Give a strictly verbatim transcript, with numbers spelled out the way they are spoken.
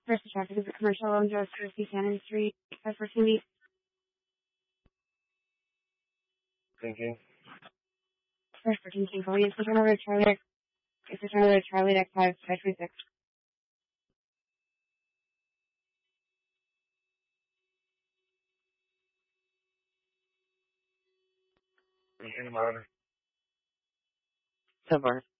First to traffic is a commercial loan, Joe Street, Cannon Street, five fourteen B. Thinking. First fourteen King Cody, it's the turn over to Charlie Deck. It's the turn over to Charlie Deck five, five twenty-six. In monitor. So far.